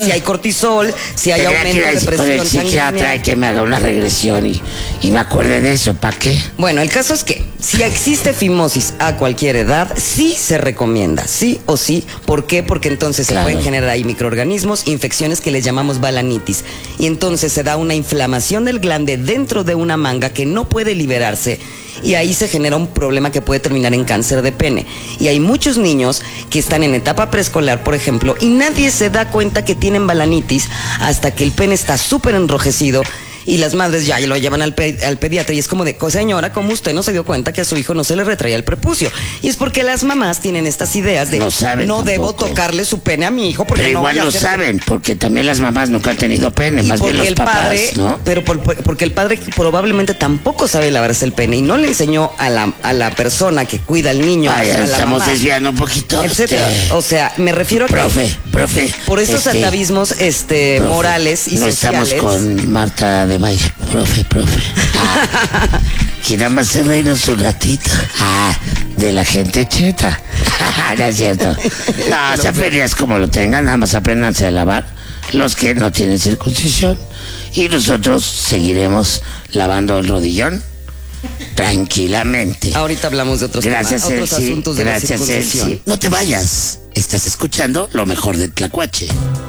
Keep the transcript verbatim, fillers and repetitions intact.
si hay cortisol, si hay Tenía aumento que ir de con el presión psiquiatra sanguínea. y que me haga una regresión y, y me acuerde de eso. ¿Para qué? Bueno, el caso es que si existe fimosis a cualquier edad, sí se recomienda, sí o sí. ¿Por qué? Porque entonces Claro. se pueden generar ahí microorganismos, infecciones que les llamamos balanitis. Y entonces se da una inflamación del glande dentro de una manga que no puede liberarse. Y ahí se genera un problema que puede terminar en cáncer de pene. Y hay muchos niños que están en etapa preescolar, por ejemplo, y nadie se da cuenta que tienen balanitis hasta que el pene está súper enrojecido. Y las madres ya lo llevan al, pe al pediatra y es como de, señora, ¿cómo usted no se dio cuenta que a su hijo no se le retraía el prepucio? Y es porque las mamás tienen estas ideas de, No saben no debo tampoco. tocarle su pene a mi hijo porque Pero no igual voy a lo hacer- saben, porque también las mamás nunca han tenido pene, Y más bien porque los el papás, padre, ¿no? pero por- por- porque el padre probablemente tampoco sabe lavarse el pene y no le enseñó a la, a la persona que cuida al niño, Ay, a la estamos mamá, desviando un poquito. etcétera. este, O sea, me refiero a que Profe, profe. por estos este, atavismos este, profe, morales y no sociales. estamos con Marta de Valle, profe, profe. Ah, que nada más se reír su gatito. Ah, de la gente cheta. No es cierto. No, se ferias como lo tengan, nada más apréndanse a lavar los que no tienen circuncisión. Y nosotros seguiremos lavando el rodillón tranquilamente. Ahorita hablamos de otros Gracias, temas, otros Elsie. asuntos de Gracias, la circuncisión. Elsie. No te vayas. Estás escuchando lo mejor de Tlacuache.